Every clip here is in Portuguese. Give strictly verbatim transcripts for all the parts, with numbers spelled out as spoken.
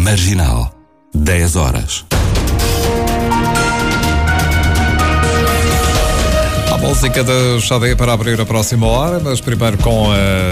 Marginal, dez horas. A música de Xadé para abrir a próxima hora, mas primeiro com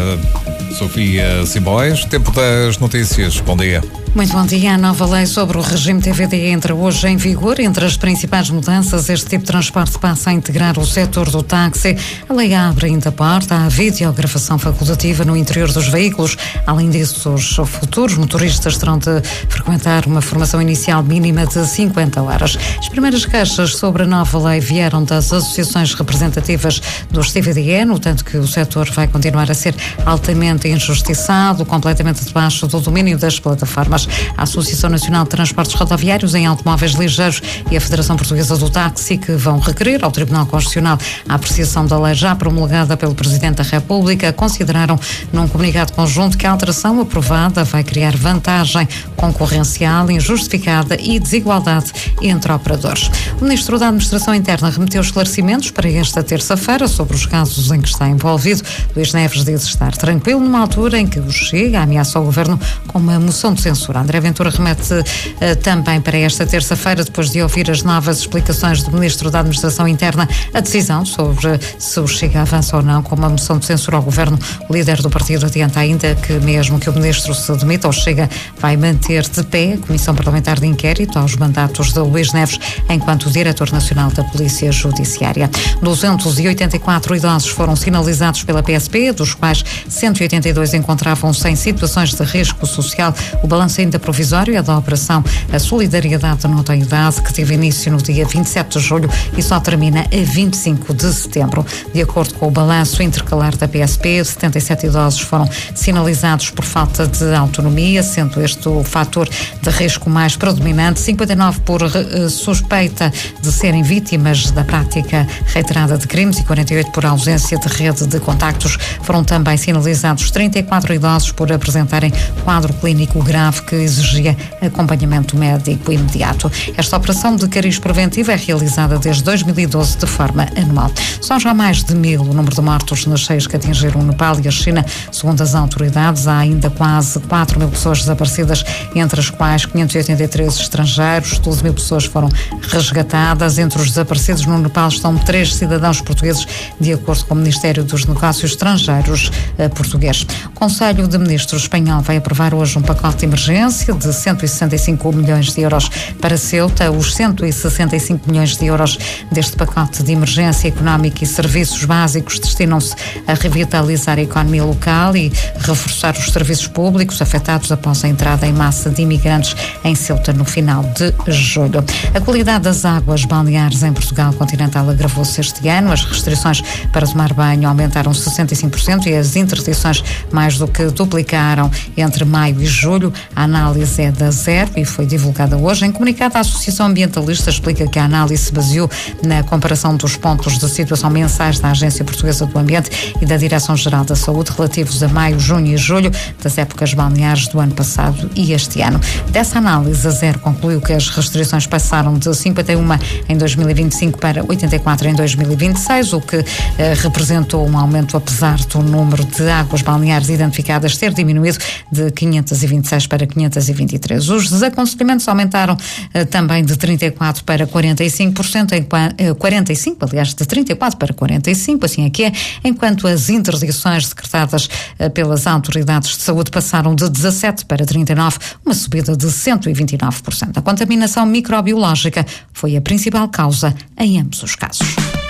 a Sofia Simões. Tempo das notícias. Bom dia. Muito bom dia. A nova lei sobre o regime T V D entra hoje em vigor. Entre as principais mudanças, este tipo de transporte passa a integrar o setor do táxi. A lei abre ainda a porta à videogravação facultativa no interior dos veículos. Além disso, os futuros motoristas terão de frequentar uma formação inicial mínima de cinquenta horas. As primeiras queixas sobre a nova lei vieram das associações representativas dos T V D E, no tanto que o setor vai continuar a ser altamente injustiçado, completamente debaixo do domínio das plataformas. A Associação Nacional de Transportes Rodoviários em Automóveis Ligeiros e a Federação Portuguesa do Táxi, que vão requerer ao Tribunal Constitucional a apreciação da lei já promulgada pelo Presidente da República, consideraram num comunicado conjunto que a alteração aprovada vai criar vantagem concorrencial injustificada e desigualdade entre operadores. O Ministro da Administração Interna remeteu esclarecimentos para esta terça-feira sobre os casos em que está envolvido. Luís Neves diz estar tranquilo numa altura em que o Chega ameaça o Governo com uma moção de censura. André Ventura remete uh, também para esta terça-feira, depois de ouvir as novas explicações do Ministro da Administração Interna, a decisão sobre se o Chega avança ou não com uma moção de censura ao Governo. O líder do partido adianta ainda que mesmo que o Ministro se demita, o Chega vai manter de pé a Comissão Parlamentar de Inquérito aos mandatos de Luís Neves enquanto Diretor Nacional da Polícia Judiciária. duzentos e oitenta e quatro idosos foram sinalizados pela P S P, dos quais cento e oitenta e dois encontravam-se em situações de risco social. O balanço ainda provisório é da operação A Solidariedade Não Tem Idade, que teve início no dia vinte e sete de julho e só termina a vinte e cinco de setembro. De acordo com o balanço intercalar da P S P, setenta e sete idosos foram sinalizados por falta de autonomia, sendo este o fator de risco mais predominante, cinquenta e nove por uh, suspeita de serem vítimas da prática reiterada de crimes e quarenta e oito por ausência de rede de contactos. Foram também sinalizados trinta e quatro idosos por apresentarem quadro clínico grave que exigia acompanhamento médico imediato. Esta operação de cariz preventivo é realizada desde dois mil e doze de forma anual. São já mais de mil o número de mortos nas cheias que atingiram o Nepal e a China. Segundo as autoridades, há ainda quase quatro mil pessoas desaparecidas, entre as quais quinhentos e oitenta e três estrangeiros, doze mil pessoas foram resgatadas. Entre os desaparecidos no Nepal estão três cidadãos portugueses, de acordo com o Ministério dos Negócios Estrangeiros eh, português. O Conselho de Ministros espanhol vai aprovar hoje um pacote de emergência de cento e sessenta e cinco milhões de euros para Ceuta. Os cento e sessenta e cinco milhões de euros deste pacote de emergência económica e serviços básicos destinam-se a revitalizar a economia local e reforçar os serviços públicos afetados após a entrada em massa de imigrantes em Ceuta no final de julho. A qualidade das águas balneares em Portugal continental agravou-se este ano. As restrições para tomar banho aumentaram sessenta e cinco por cento e as interdições mais do que duplicaram entre maio e julho. A análise é da Zero e foi divulgada hoje. Em comunicado, a Associação Ambientalista explica que a análise se baseou na comparação dos pontos de situação mensais da Agência Portuguesa do Ambiente e da Direção-Geral da Saúde relativos a maio, junho e julho das épocas balneares do ano passado e este ano. Dessa análise, a Zero concluiu que as restrições passaram de cinquenta e um em dois mil e vinte e cinco para oitenta e quatro em dois mil e vinte e seis, o que eh, representou um aumento apesar do número de águas balneares identificadas ter diminuído de quinhentos e vinte e seis para quinhentos e vinte e três. Os desaconselhamentos aumentaram eh, também de trinta e quatro para quarenta e cinco por cento, enquanto, eh, quarenta e cinco, aliás, de trinta e quatro para quarenta e cinco, assim é que é, enquanto as interdições decretadas eh, pelas autoridades de saúde passaram de dezassete para trinta e nove, uma subida de cento e vinte e nove por cento. A contaminação microbiológica foi a principal causa em ambos os casos.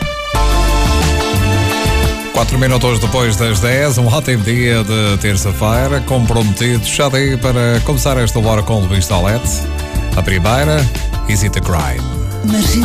Quatro minutos depois das dez, um ótimo dia de terça-feira, comprometido, já dei para começar esta hora com o Luís Salete. A primeira, Is It a Crime?